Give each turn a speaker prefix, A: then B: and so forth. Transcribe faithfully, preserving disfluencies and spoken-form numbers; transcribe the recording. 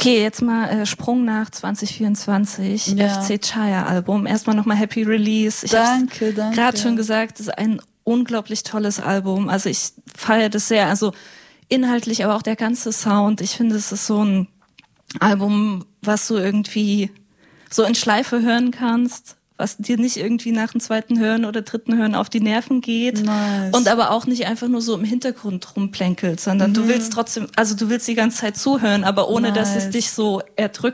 A: Okay, jetzt mal äh, Sprung nach zwanzig vierundzwanzig,
B: Ja.
A: F C Chaya Album. Erstmal nochmal Happy Release. Ich
B: Danke,
A: hab's
B: danke.
A: gerade schon gesagt, es ist ein unglaublich tolles Album. Also ich feiere das sehr, also inhaltlich, aber auch der ganze Sound. Ich finde, es ist so ein Album, was du irgendwie so in Schleife hören kannst, was dir nicht irgendwie nach dem zweiten Hören oder dritten Hören auf die Nerven geht.
B: Nice.
A: Und aber auch nicht einfach nur so im Hintergrund rumplänkelt, sondern
B: Mhm.
A: du willst trotzdem, also du willst die ganze Zeit zuhören, aber ohne, dass es
B: Nice.
A: dich so erdrückt.